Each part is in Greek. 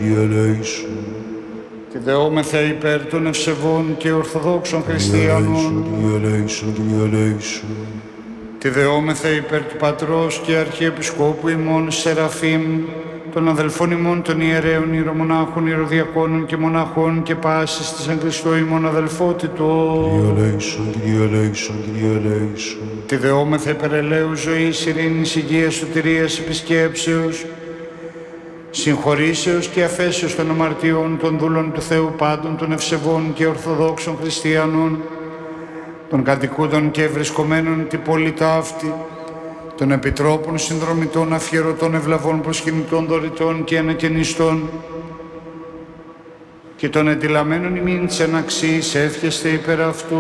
Τη δεόμεθα υπέρ των ευσεβών και ορθοδόξων χριστιανών. Τη δεόμεθα υπέρ του Πατρός και Αρχιεπισκόπου ημών Σεραφείμ, των αδελφών ημών των ιερέων, ιερομονάχων, ιεροδιακόνων και μοναχών και πάσης της εν Χριστώ ημών αδελφότητος. Τη δεόμεθα υπέρ ελέους ζωής, ειρήνης, υγείας, σωτηρίας, επισκέψεως, συγχωρήσεως και αφέσεως των αμαρτιών των δούλων του Θεού πάντων, των ευσεβών και ορθοδόξων χριστιανών, των κατοικούντων και ευρισκομένων την πόλη ταύτη, των επιτρόπων, συνδρομητών, αφιερωτών, ευλαβών, προσκυνητών, δωρητών και ανακαινιστών και των εντυλαμένων ημίν της αναξής εύχεστε υπέρ αυτού.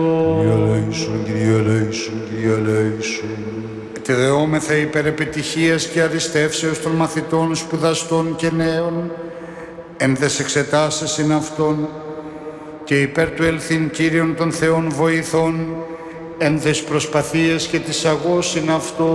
Τη δεόμεθα υπέρ επιτυχίας και αριστεύσεως των μαθητών, σπουδαστών και νέων, ένθες εξετάσεις είναι αυτών, και υπέρ του ελθύν Κύριον των Θεών βοηθών, ένθες προσπαθίες και της αγώς είναι αυτό.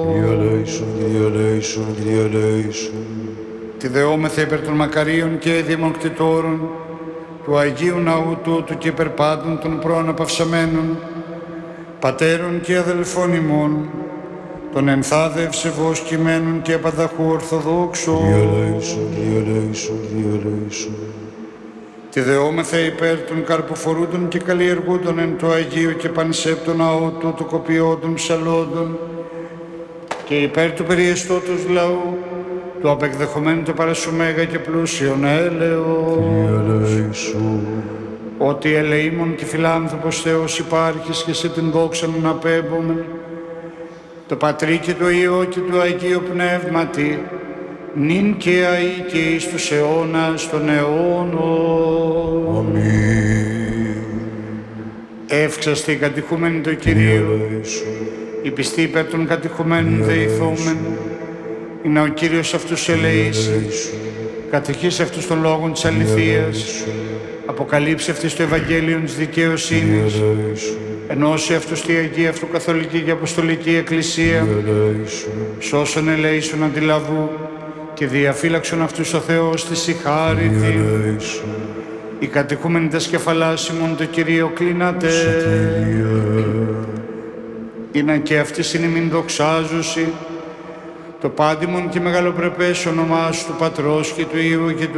Τη δεόμεθα υπέρ των μακαρίων και δημοκτητόρων, του Αγίου Ναού τούτου και υπέρ πάντων των προαναπαυσαμένων, πατέρων και αδελφών ημών, των ενθάδε ευσεβώς κειμένων και απανταχού ορθοδόξων. Τη δεόμεθα υπέρ των καρποφορούντων και καλλιεργούντων εν το Αγίου και πανσέπτων ναό του, του κοπιόντων ψαλόντων, και υπέρ του περιεστώτος λαού, του απεκδεχομένου το παρασουμέγα και πλούσιον έλεος. Ότι ελεήμων και φιλάνθρωπος Θεός υπάρχεις και σε την δόξα να απέμπομεν, το Πατρί και το Υιό και το Αγίο Πνεύματι, νυν και αεί και εις τους αιώνας των αιώνων. Αμήν. Εύξαστη κατηχούμενη το Κυρίο, η πιστή υπέρ των κατηχουμένων δεηθόμεν, είναι ο Κύριος αυτούς ελεήσει, κατηχήσει αυτούς των λόγων της αληθείας, αποκαλύψει αυτής το Ευαγγέλιο της δικαιοσύνης, ενώσει αυτούς τη Αγία Αυτοκαθολική και Αποστολική Εκκλησία, σώσον ελέησον αντιλαβού και διαφύλαξον αυτούς ο Θεός της η χάριτη. Οι κατηχούμενοι τας κεφαλάς ημών το Κυρίο κλείνατε, είναι και αυτής είναι μην δοξάζουσι, το πάντιμον και μεγαλοπρεπές όνομά σου του Πατρός και του Υιού και του